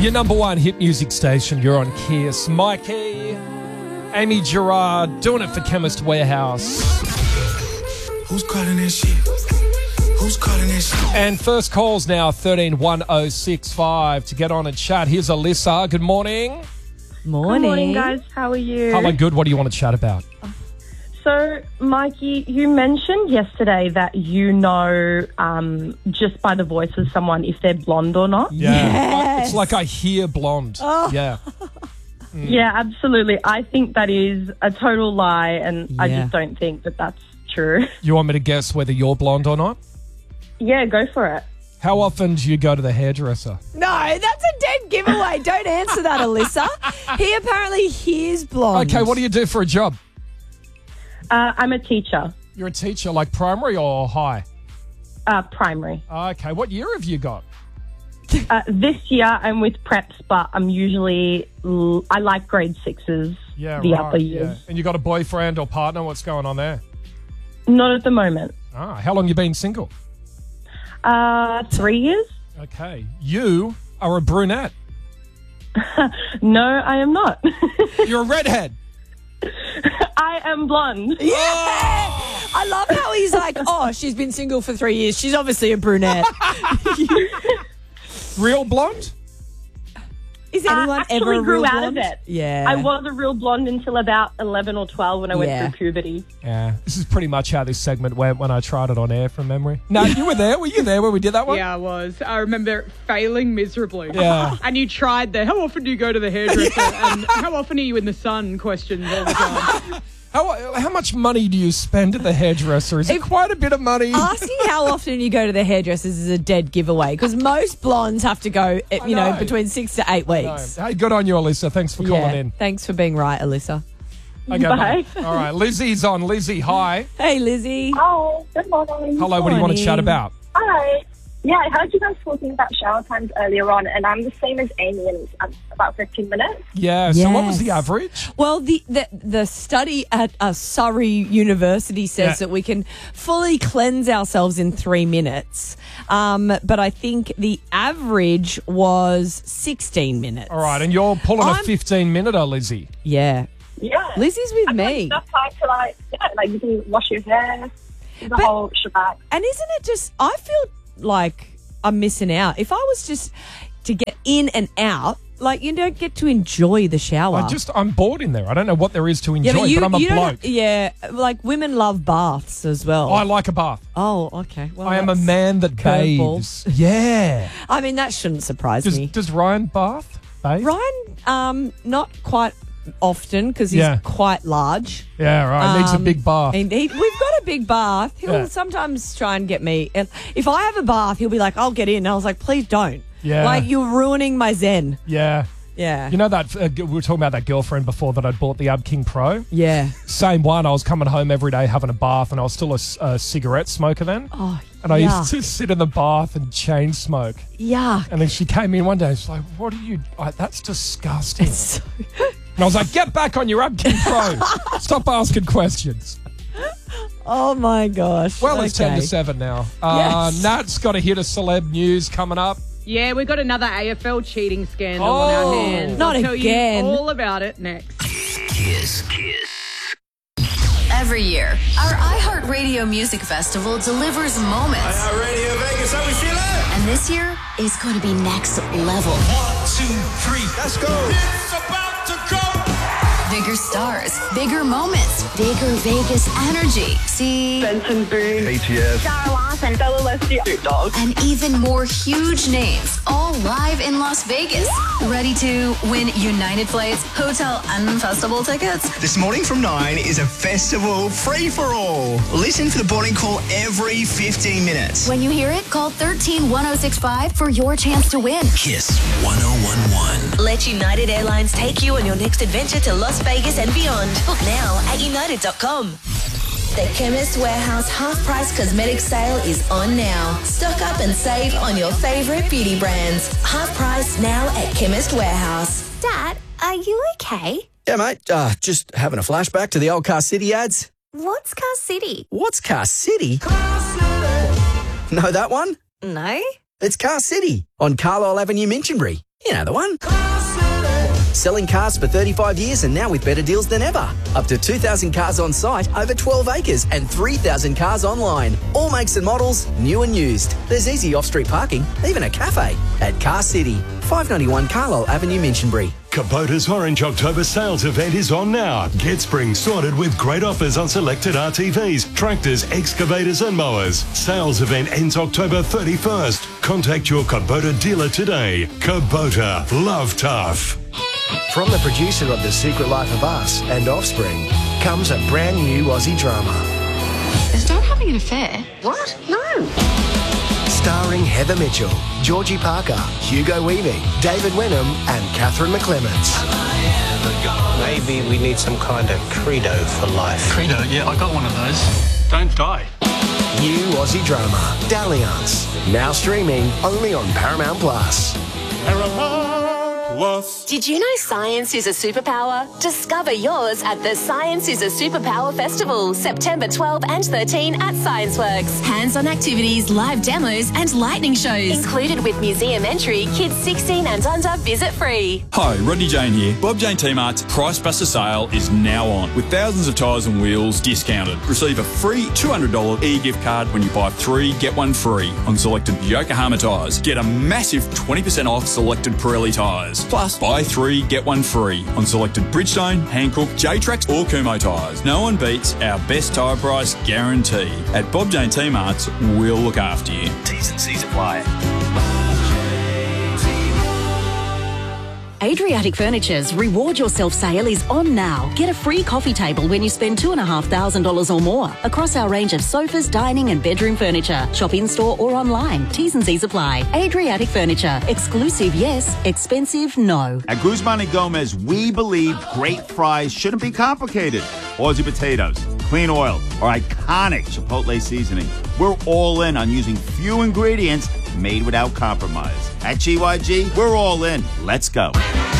Your number one hit music station. You're on Kiss. Mikey, Amy Gerard, doing it for Chemist Warehouse. Who's calling that shit? Who's calling that shit? And first calls now, 131065 to get on and chat. Here's Alyssa. Good morning. Morning. Good morning, guys. How are you? Hello, good. What do you want to chat about? So, Mikey, you mentioned yesterday that you know just by the voice of someone if they're blonde or not. Yeah. Yes. It's like I hear blonde. Oh. Yeah. Yeah, absolutely. I think that is a total lie, and I Yeah. just don't think that that's true. You want me to guess whether you're blonde or not? Yeah, go for it. How often do you go to the hairdresser? No, that's a dead giveaway. Don't answer that, Alyssa. He apparently hears blonde. Okay, what do you do for a job? I'm a teacher, You're a teacher, like primary or high? primary. Okay, what year have you got? This year I'm with preps, but I'm usually, I like grade sixes, Yeah, the right. upper years. Yeah. And you got a boyfriend or partner? What's going on there? Not at the moment. How long you been single? 3 years? Okay. You are a brunette. No, I am not. You're a redhead. I am blonde. Yeah. I love how he's like, oh, she's been single for 3 years. She's obviously a brunette. Real blonde? Is anyone actually ever a grew real out blonde? of it. Yeah. I was a real blonde until about 11 or 12 when I went Yeah. through puberty. Yeah. This is pretty much how this segment went when I tried it on air from memory. No, you were there. Were you there when we did that one? Yeah, I was. I remember failing miserably. Yeah. And you tried the, how often do you go to the hairdresser? And how often are you in the sun questions all the time. How much money do you spend at the hairdresser? Is it quite a bit of money? Asking how often you go to the hairdressers is a dead giveaway because most blondes have to go, you know, know. between 6 to 8 No. weeks. Hey, good on you, Alyssa. Thanks for calling in. Thanks for being right, Alyssa. Okay, Bye. mate. All right, Lizzie's on. Lizzie, hi. Hey, Lizzie. Hi, good morning. Hello, what do you want to chat Morning. about? Hi. Yeah, I heard you guys talking about shower times earlier on, and I'm the same as Amy, and it's about 15 minutes. Yeah, so what was Yes. the average? Well, the study at Surrey University says Yeah. that we can fully cleanse ourselves in 3 minutes. But I think the average was 16 minutes. All right, and you're pulling a I'm- 15-minute, Lizzie. Yeah. Yeah. Lizzie's with I've got me. enough time to, like you can wash your hair, the But- whole shebang. And isn't it just, I feel like I'm missing out. If I was just to get in and out, like you don't get to enjoy the shower. I'm bored in there. I don't know what there is to enjoy, but I'm a don't- bloke. Yeah, like women love baths as well. I like a bath. Oh, okay. Well, I am a that's man that curveball. bathes. Yeah. I mean, that shouldn't surprise me. Does Ryan bath? Bathe? Ryan, not quite often because he's Yeah. quite large. Yeah, right. Needs a big bath. And we've got a big bath. He'll Yeah. sometimes try and get me. And if I have a bath, he'll be like, "I'll get in." And I was like, "Please don't." Yeah. Like you're ruining my zen. Yeah. Yeah. You know that we were talking about that girlfriend before that I'd bought the Ab King Pro? Yeah. Same one. I was coming home every day having a bath, and I was still a cigarette smoker then. Oh, And I yuck. used to sit in the bath and chain smoke. Yuck. And then she came in one day and she's like, "What are you? That's disgusting." So- And I was like, "Get back on your Ab King Pro. Stop asking questions." Oh my gosh. Well, it's 10 to Okay. 7 now. Yes. Nat's got a hit of celeb news coming up. Yeah, we've got another AFL cheating scandal on Oh. our hands. Not I'll tell again. you all about it next. Every year, our iHeartRadio Music Festival delivers moments. Radio Vegas, how we feeling? And this year is going to be next level. 1, 2, 3, let's go. It's about to go. Bigger stars, bigger moments, bigger Vegas energy. See, Benson Boone. ATS. Sarah Larson, Bella Leslie, Dog. and even more huge names, all live in Las Vegas. Ready to win United flights, hotel, and festival tickets? This morning from 9 is a festival free-for-all. Listen for the boarding call every 15 minutes. When you hear it, call 13-1065 for your chance to win. Kiss 1011. Let United Airlines take you on your next adventure to Las Vegas and beyond. Book now at united.com. The Chemist Warehouse half-price cosmetic sale is on now. Stock up and save on your favourite beauty brands. Half price now at Chemist Warehouse. Dad, are you okay? Yeah, mate. Just having a flashback to the old Car City ads. What's Car City? What's Car City? Know that one? No? It's Car City on Carlisle Avenue, Minchinbury. You know the one. Selling cars for 35 years and now with better deals than ever. Up to 2,000 cars on site, over 12 acres and 3,000 cars online. All makes and models, new and used. There's easy off-street parking, even a cafe. At Car City, 591 Carlisle Avenue, Minchinbury. Kubota's Orange October sales event is on now. Get spring sorted with great offers on selected RTVs, tractors, excavators and mowers. Sales event ends October 31st. Contact your Kubota dealer today. Kubota, love tough. From the producer of The Secret Life of Us and Offspring comes a brand new Aussie drama. Is Dad having an affair? What? No. Starring Heather Mitchell, Georgie Parker, Hugo Weaving, David Wenham and Catherine McClements. Maybe we need some kind of credo for life. Credo? Yeah, I got one of those. Don't die. New Aussie drama, Dalliance. Now streaming only on Paramount Plus. Did you know science is a superpower? Discover yours at the Science is a Superpower Festival, September 12 and 13 at ScienceWorks. Hands-on activities, live demos and lightning shows. Included with museum entry, kids 16 and under visit free. Hi, Rodney Jane here. Bob Jane T-Mart's Price Buster sale is now on with thousands of tyres and wheels discounted. Receive a free $200 e-gift card when you buy 3, get 1 free on selected Yokohama tyres. Get a massive 20% off selected Pirelli tyres. Plus, buy 3, get 1 free on selected Bridgestone, Hankook, J-Trax or Kumho tyres. No one beats our best tyre price guarantee. At Bob Jane T-Mart's, we'll look after you. T's and C's apply. Adriatic Furniture's Reward Yourself sale is on now. Get a free coffee table when you spend $2,500 or more across our range of sofas, dining and bedroom furniture. Shop in-store or online. T's and C's apply. Adriatic Furniture. Exclusive, yes. Expensive, no. At Guzman y Gomez, we believe great fries shouldn't be complicated. Aussie potatoes, clean oil, or iconic Chipotle seasoning. We're all in on using few ingredients made without compromise. At GYG, we're all in. Let's go.